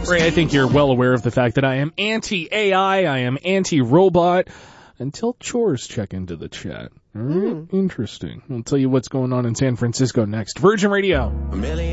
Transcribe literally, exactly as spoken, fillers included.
Ray, I think you're well aware of the fact that I am anti-A I, I am anti-robot, until chores check into the chat. All right? Mm. Interesting. I'll tell you what's going on in San Francisco next. Virgin Radio.